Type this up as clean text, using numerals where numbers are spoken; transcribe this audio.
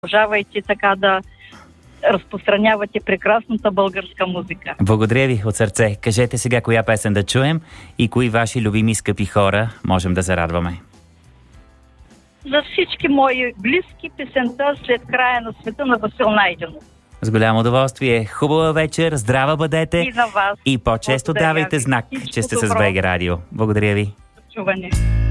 Продължавайте така да разпространявате прекрасната българска музика. Благодаря ви от сърце. Кажете сега коя песен да чуем и кои ваши любими скъпи хора можем да зарадваме. За всички мои близки песента След края на света на Васил Найденов. С голямо удоволствие. Хубава вечер, здрава бъдете. И на вас. И по-често давайте знак, че сте с БГ Радио. Благодаря ви. Чуване.